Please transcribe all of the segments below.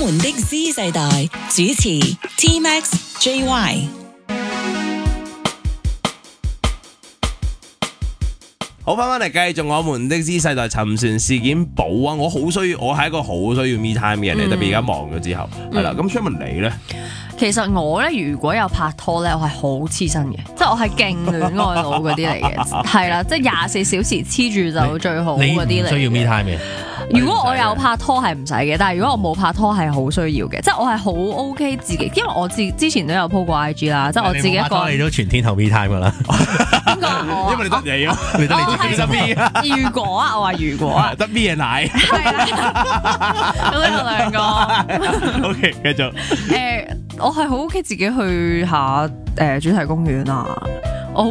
們的 Z 世代主持 T-Max JY。 好，翻嚟繼續我們的 Z 世代沉船事件簿啊！我係一個好需要 me time 嘅人嚟，特別而家忙咗之後，係啦。咁 Sherman 你咧？ 其實我咧，如果有拍拖咧，我係好黐身嘅，即係我係勁戀愛腦嗰啲嚟嘅，係啦，即係24小時黐住就最好嗰啲嚟。 你唔需要 me time 嘅。 如果我有拍拖係唔使嘅，但係如果我冇拍拖係好需要嘅，即係我係好 OK 自己，因為我之前都有 po 過 IG 啦，即係我自己一個。 你都全天候 me time 噶啦。 因為你得你咯，你得你自己身邊。 如果啊，我話如果啊， 得 me 嘅奶。 係啦，咁有兩個。 OK， 繼續。 我係好 OK 自己去下主題公園啊，我好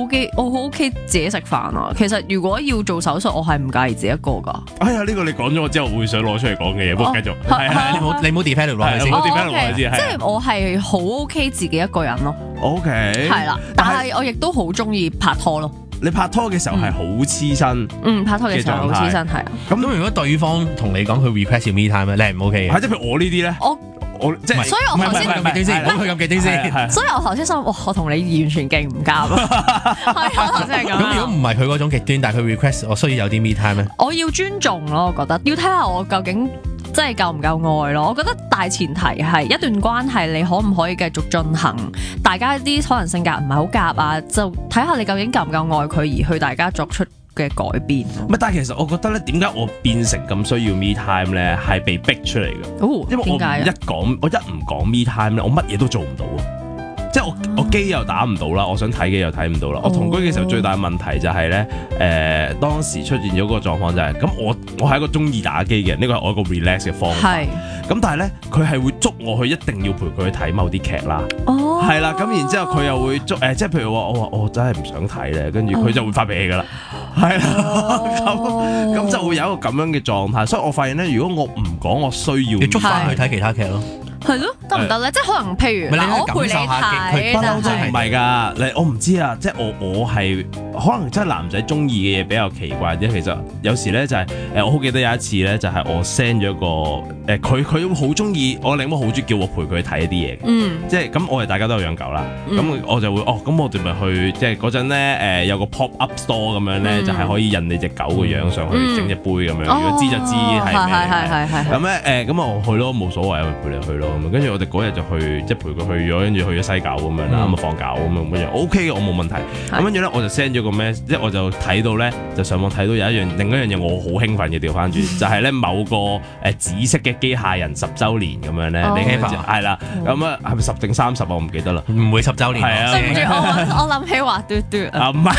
OK 自己食飯啊。其實如果要做手術，我係唔介意自己一個噶。 哎呀，呢個你講咗我之後會想攞出嚟講嘅嘢，不過繼續。係你冇 defend 落去先。 冇 defend 落去先。 即係我係好 OK 自己一個人咯。 OK。 係啦，但係我亦都好中意拍拖咯。 你拍拖嘅時候係好黐身。 拍拖嘅時候好黐身係啊。 咁如果對方同你講佢 request 要 me time 咧，你係唔 OK 嘅？ 係即係譬如我呢啲咧。我即係， 所以我頭先唔係先，唔好去咁極端先。 所以我頭先想，哇！我同你完全勁唔夾咯，係啊，真係咁。 咁如果唔係佢嗰種極端，但係佢 request 我需要有啲 me time 咧， 我要尊重咯，我覺得要睇下我究竟真係夠唔夠愛咯。我覺得大前提係一段關係，你可唔可以繼續進行？大家啲可能性格唔係好夾啊，就睇下你究竟夠唔夠愛佢，而去大家作出嘅改變。 唔係，但係其實我覺得咧，點解我變成咁需要 me time 咧，係被逼出嚟嘅。 哦， 因為我一唔講 me time 咧，我乜嘢都做唔到啊！即係我機又打唔到啦，我想睇嘅又睇唔到啦。我同居嘅時候最大問題就係咧，當時出現咗個狀況就係，咁我係一個中意打機嘅人，呢個係我一個 relax 嘅方法。係。咁但係咧，佢係會捉我去一定要陪佢去睇某啲劇啦。哦。係啦，咁然之後佢又會捉即係譬如話我話我真係唔想睇咧，跟住佢就會發脾氣㗎啦。係啦，咁就會有一個咁樣嘅狀態。所以我發現咧，如果我唔講我需要， 你捉翻去睇其他劇咯。 係咯，得唔得咧？即係可能譬如我陪你睇， 但係唔係㗎，我唔知啊。即係我係可能真係男仔中意嘅嘢比較奇怪啫。其實有時咧就係我好記得有一次咧，就係我 send 咗個佢好中意，我另一半好中意叫我陪佢睇一啲嘢嘅。即係咁，我哋大家都有養狗啦。咁我就會咁我哋咪去即係嗰陣咧有個 pop up store 咁樣咧，就係可以印你隻狗個樣上去整隻杯咁樣。如果知就知係咩。咁咧咁我去咯，冇所謂，我陪你去咯。跟住我哋嗰日就去，即係陪佢去咗，跟住去咗西九咁樣啦，咁放狗咁樣，跟住 OK 嘅，我冇問題。咁跟住咧，我就 send 咗個咩，即係我就睇到咧，就上網睇到有另一樣嘢，我好興奮嘅調翻轉，就係咧某個紫色嘅機械人10週年咁樣咧，你興奮係啦，咁啊係咪10定30我唔記得啦， 唔會10週年。係啊， 對唔住，我諗起滑嘟嘟啊， 唔係。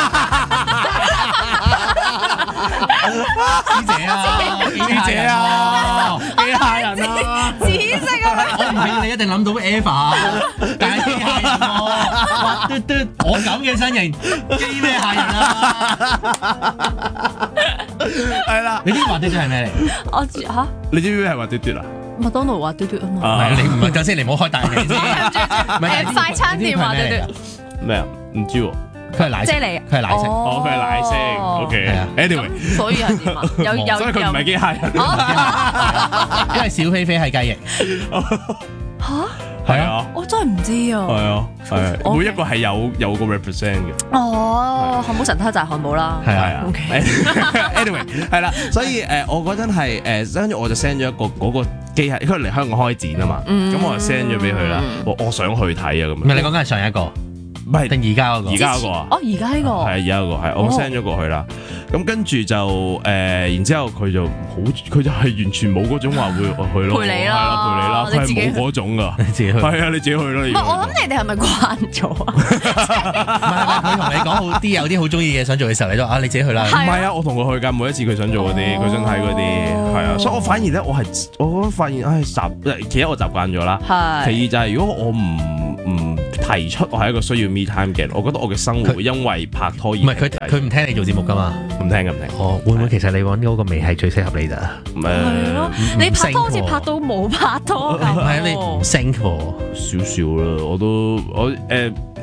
師姐啊，機械人啊， 紫色啊！ 我唔係你一定諗到 Eva， 但係機械人滑嘟嘟，我咁嘅身形，機咩械人啊？係啦，你知滑嘟嘟係咩嚟？ 我知嚇， 你知唔知係滑嘟嘟啊？ 麥當勞滑嘟嘟啊嘛。 你唔係頭先，你唔好開大名先。 快餐店滑嘟嘟咩啊？唔知喎。 佢係奶色，佢係奶色， 佢係奶色 ，OK，anyway， 所以係點啊？ 所以佢唔係機械人， 因為小菲菲係雞翼。 嚇？ 係啊， 我真係唔知啊。 係啊，每一個係有個 represent 嘅。 哦，漢堡神偷就係漢堡啦。 係啊 ，anyway， 係啦，所以我嗰陣係跟住我就 send 咗一個嗰個機械，因為嚟香港開展啊嘛，咁我就 send 咗俾佢啦。我想去睇啊咁樣。 唔係你講緊係上一個。 唔係定而家嗰個？ 而家嗰個啊？ 而家呢個係而家嗰個係，我 send 咗過去啦。咁跟住就然之後佢就係完全冇嗰種話會去咯， 陪你啦， 係啦陪你啦，佢係冇嗰種噶， 你自己去。 係啊，你自己去咯。 唔係，我諗你哋係咪慣咗啊？ 唔係，佢同你講好啲，有啲好中意嘅想做嘅時候，你都你自己去啦。 唔係啊，我同佢去㗎，每一次佢想做嗰啲，佢想睇嗰啲，係啊。所以我反而咧，我發現其一我習慣咗啦，其二就係如果我唔提出我係一個需要 me time 嘅人，我覺得我嘅生活會因為拍拖而唔係佢唔聽你做節目㗎嘛， 唔聽。 哦，會唔會其實你揾嗰個味係最適合你咋？ 係咯，你拍拖好似拍到冇拍拖咁。 係啊，你唔升喎， 少少啦，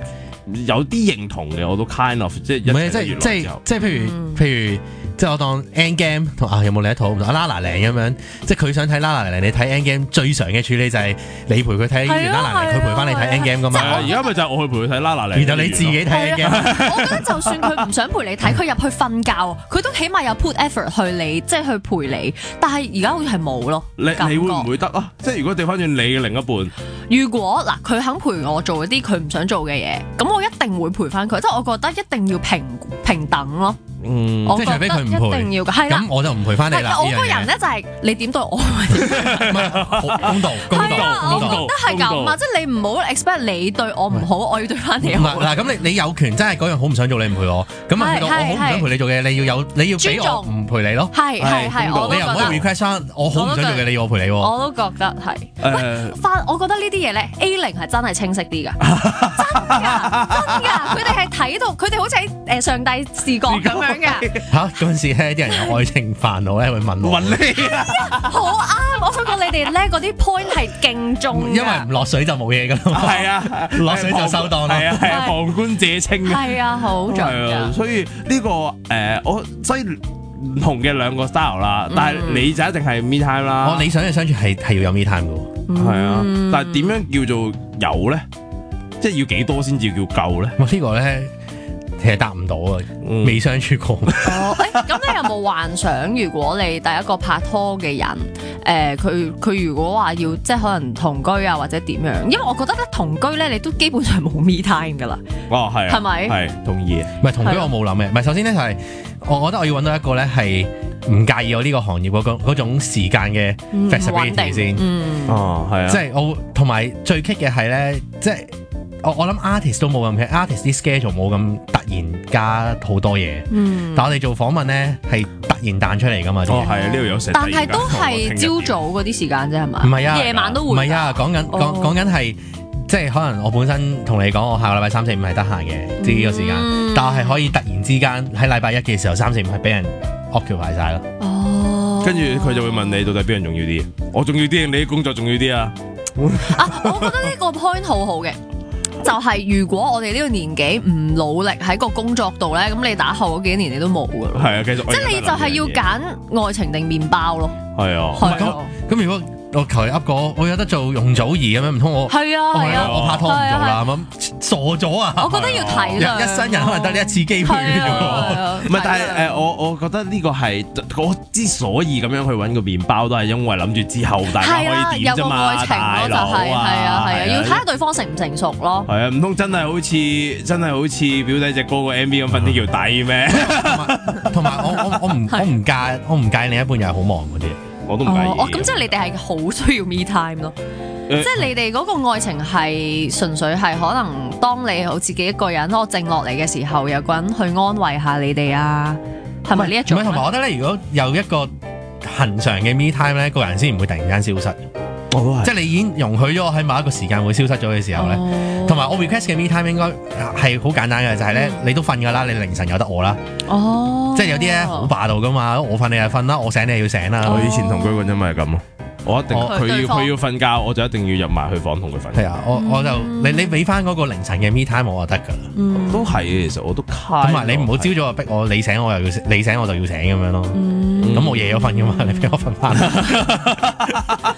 有啲認同嘅，我都 kind of 即係一唔係齊娛樂之後。 即係譬如即係我當 Endgame 同有冇另一套La La Land咁樣，即係佢想睇 La La Land，你睇 Endgame 最常嘅處理就係你陪佢睇完 La La Land，佢陪翻你睇 Endgame 噶嘛。 而家咪就係我去陪佢睇 La La Land， 然後你自己睇 Endgame。 我覺得就算佢唔想陪你睇，佢入去瞓覺，佢都起碼有 put effort 去你，即係去陪你。但係而家好似係冇咯。 你會唔會得啊？即係如果調翻轉你嘅另一半， 如果嗱佢肯陪我做一啲佢唔想做嘅嘢，咁我一定會陪翻佢。即係我覺得一定要平等咯。 即係除非佢唔陪， 一定要嘅，係啦。 咁我就唔陪翻你啦。 我個人咧就係你點對我， 公道。 係啊，我覺得係咁啊，即係你唔好 expect 你對我唔好，我要對翻你好。 嗱，咁你有權真係嗰樣好唔想做，你唔陪我，咁啊去到我好唔想陪你做嘅，你要俾我唔陪你咯。 係， 你又唔可以 request 翻我好唔想做嘅，你要我陪你喎。 我都覺得係。我覺得呢啲嘢咧 A0係真係清晰啲㗎，真㗎，佢哋係睇到，佢哋好似喺上帝視角咁樣。 嚇嗰陣時咧，啲人有愛情煩惱咧，會問你啊， 好啱！我想講你哋咧嗰啲 point 係勁中， 因為唔落水就冇嘢㗎啦嘛。 係啊， 落水就收檔啦。 係啊，旁觀者清啊。 係啊，好準㗎。 所以呢個我所以唔同嘅兩個 style 啦，但係你就一定係 me time 啦。 我理想嘅相處係要有 me time 㗎。 係啊，但係點樣叫做有咧？即係要幾多先至叫夠咧？ 呢個咧。其實答唔到啊，未相處過。 咁你有冇幻想？如果你第一個拍拖嘅人，佢如果話要即係可能同居啊，或者點樣？因為我覺得咧同居咧，你都基本上冇 me time 噶啦。 哦，係， 係咪？ 係同意。 唔係同居我冇諗嘅，唔係首先咧就係我覺得我要揾到一個咧係唔介意我呢個行業嗰種時間嘅 flexibility 先。 哦，係啊。 即係我同埋最棘嘅係咧，即係。我諗 artist 都冇咁嘅 artist 啲 schedule 冇咁突然加好多嘢，但我哋做訪問咧係突然彈出嚟噶嘛。 哦，係啊，呢度有成。 但係都係朝早嗰啲時間啫，係嘛？ 唔係啊， 夜晚都會。 唔係啊，講緊係即係可能我本身同你講，我下個禮拜3、4、5係得閒嘅呢個時間，但係係可以突然之間喺禮拜一嘅時候3、4、5係俾人 occupy 晒咯。 哦， 跟住佢就會問你到底邊樣重要啲？我重要啲定你啲工作重要啲啊？ 我覺得呢個 point 好好嘅。就係如果我哋呢個年紀唔努力喺個工作度咧，咁你打後嗰幾年你都冇噶咯。 係啊，繼續。 即係你就係要揀愛情定麵包咯。 係啊。 咁如果我求其噏過，我有得做容祖兒咁樣，唔通我係啊， 我拍拖唔做啦咁，傻咗啊！ 我覺得要體諒， 一生人可能得呢一次機會嘅啫喎。 唔係，但係我覺得呢個係我之所以咁樣去揾個麵包，都係因為諗住之後大家可以點啫嘛，大佬係啊，要睇下對方成唔成熟咯。 係啊，唔通真係好似表弟隻歌個 MV 咁瞓天橋底咩？ 同埋我唔介意另一半又係好忙嗰啲。 我都唔介意。 咁即係你哋係好需要 me time 咯，即係你哋嗰個愛情係純粹係可能當你好自己一個人，我靜落嚟嘅時候，有個人去安慰下你哋啊，係咪呢一種？ 唔係，同埋我覺得咧，如果有一個恆常嘅 me time 咧，個人先唔會突然間消失。 我都係，即係你已經容許咗我喺某一個時間會消失咗嘅時候咧，同埋我 request 嘅 me time 應該係好簡單嘅，就係咧你都瞓㗎啦，你凌晨有得我啦。即係有啲咧好霸道㗎嘛，我瞓你就瞓啦，我醒你要醒啦。 我以前同居嗰陣咪係咁咯，我一定佢要瞓覺，我就一定要入埋去房同佢瞓。 係啊，我就你俾翻嗰個凌晨嘅 me time 我就得㗎啦。 都係嘅，其實我都同埋你唔好朝早就逼我，你醒我又要你醒我就要醒咁樣咯。咁我夜咗瞓㗎嘛，你俾我瞓翻。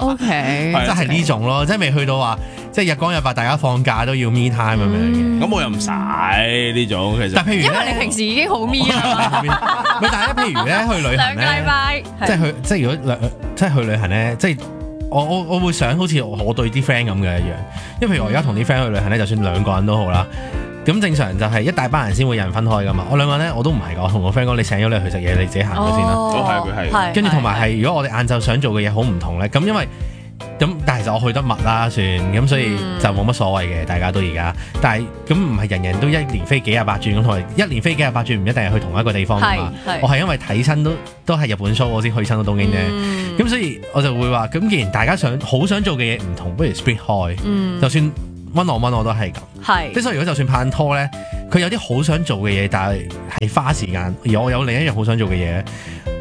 OK， 即係呢種咯，即係未去到話，即係日光日白，大家放假都要 me time 咁樣嘅。 咁我又唔使呢種，其實。 但譬如因為你平時已經好 me 啦。 咪但係譬如咧去旅行咧， 兩個禮拜， 即係如果即係去旅行咧，即係我會想好似我對啲 friend 咁嘅一樣。因為譬如我而家同啲 friend 去旅行咧，就算兩個人都好啦。咁正常就係一大班人先會有人分開噶嘛。我兩個人咧我都唔係㗎，我同我 friend 講，你醒咗你去食嘢，你自己行咗先啦。 都係。 跟住同埋係，如果我哋晏晝想做嘅嘢好唔同咧，咁因為咁，但係其實我去得密啦，算咁，所以就冇乜所謂嘅，大家都而家。但係咁唔係人人都一年飛幾廿百轉咁，同埋一年飛幾廿百轉唔一定係去同一個地方㗎嘛。我係因為睇親都係日本 show，我先去親到東京啫。咁所以我就會話，咁既然大家好想做嘅嘢唔同，不如 split 開。就算1 on 1我都係咁。即係所以如果就算拍拖咧，佢有啲好想做嘅嘢，但係花時間，而我有另一樣好想做嘅嘢，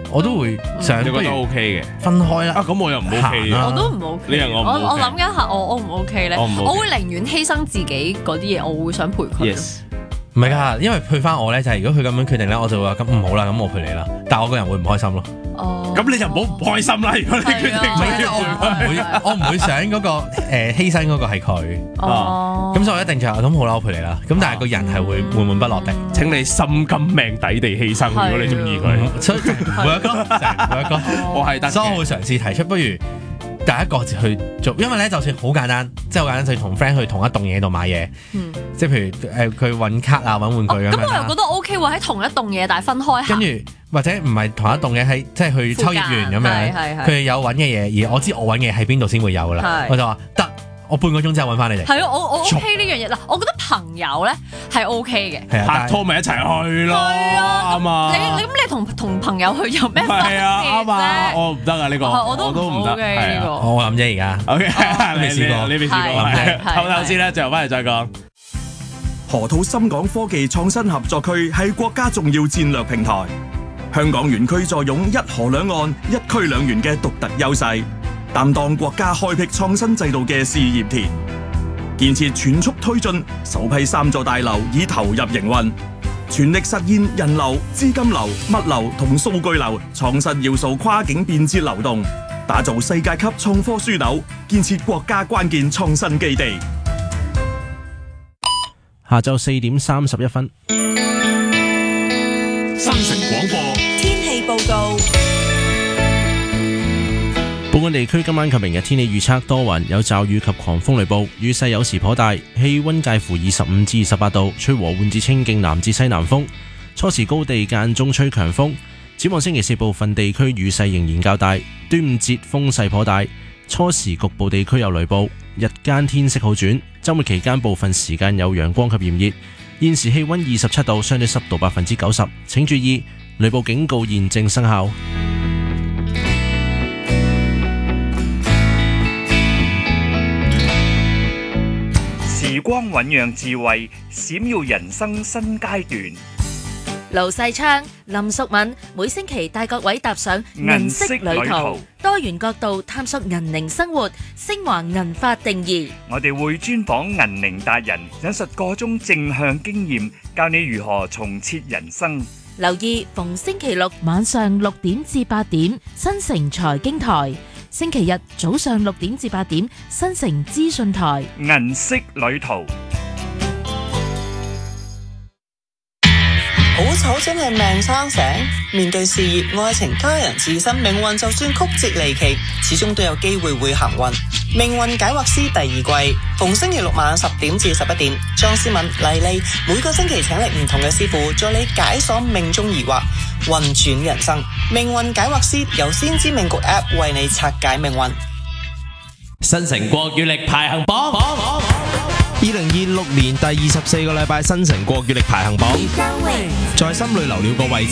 我都會想你覺得不如 OK 嘅？ 分開啦。 啊，咁我又唔 OK 行啊我都唔 OK。 呢樣我唔 OK 我諗一下，我 O 唔 OK 咧？ 我唔 OK 我會寧願犧牲自己嗰啲嘢，我會想陪佢。 Yes， 唔係㗎，因為配翻我咧就係如果佢咁樣決定咧，我就會話咁唔好啦，咁我陪你啦。但係我個人會唔開心咯。 哦， 咁你就唔好唔開心啦。如果你決定係啊咗要陪我唔會想嗰個犧牲嗰個係佢。 哦， 咁所以我一定就話咁好啦，我陪你啦。咁但係個人係會悶悶不樂的。 請你心甘命抵地犧牲，如果你中意佢。 所以每一個，每一個， 我係得嘅所以我會嘗試提出，不如大家各自去做，因為咧就算好簡單，即係好簡單，就同 friend 去同一棟嘢度買嘢，即係譬如佢揾卡啊、揾玩具咁樣啦咁我又覺得 OK 喎，喺同一棟嘢，但係分開行。 跟住或者唔係同一棟嘢，係即係去秋葉原咁樣， 係佢哋有揾嘅嘢，而我知我揾嘅嘢喺邊度先會有噶啦， 係我就話得，我半個鐘之後揾翻你哋。 係咯，我 OK 呢樣嘢嗱，我覺得朋友咧係 OK 嘅。 係啊， 拍拖咪一齊去咯，啱啊！ 你同朋友去有咩分別係啊，啱啊！ 啫？ 我唔得啊，呢個我都唔得。 OK 呢個。 我諗啫而家。 OK， 未試過你未試過， 係唞先啦，最後翻嚟再講。 河套深港科技創新合作區係國家重要戰略平台，香港園區坐擁一河兩岸、一區兩園嘅獨特優勢，擔當國家開闢創新制度嘅試驗田。建設全速推進，首批3座大樓已投入營運，全力實現人流、資金流、物流同數據流創新要素跨境便捷流動，打造世界級創科樞紐，建設國家關鍵創新基地。 下晝4點31分。 新城廣播天氣報告。 本港地區今晚及明日天氣預測多雲，有驟雨及狂風雷暴，雨勢有時頗大，氣溫介乎25至28度，吹和緩至清勁南至西南風，初時高地間中吹強風。展望星期4部分地區雨勢仍然較大，端午節風勢頗大，初時局部地區有雷暴，日間天色好轉，周末期間部分時間有陽光及炎熱。現時氣溫27度，相對濕度90%，請注意雷暴警告現正生效。 時光醞釀智慧，閃耀人生新階段。 盧世昌、林淑敏每星期帶各位踏上銀色旅途，多元角度探索銀齡生活，升華銀髮定義。 我哋會專訪銀齡達人，引述個中正向經驗，教你如何重設人生。 留意逢星期六晚上6點至8點，新城財經台；星期日早上6點至8點，新城資訊台。 銀色旅途。 好丑真係命生成，面對事業、愛情、家人、自身命運，就算曲折離奇，始終都有機會會行運。命運解惑師第2季，逢星期六晚10點至11點，莊思敏、麗麗每個星期請嚟唔同嘅師傅，助你解鎖命中疑惑，運轉人生。命運解惑師由先知命局 App 為你拆解命運。 新城國語力排行榜，2026年第24個禮拜新城國語力排行榜，在心裏留了個位置。